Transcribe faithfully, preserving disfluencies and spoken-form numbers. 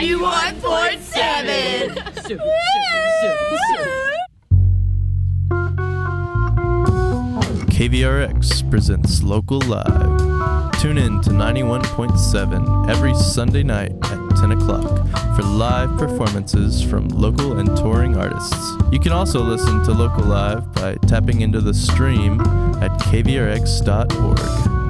ninety-one point seven. K V R X presents Local Live. Tune in to ninety-one point seven every Sunday night at ten o'clock for live performances from local and touring artists. You can also listen to Local Live by tapping into the stream at k v r x dot org.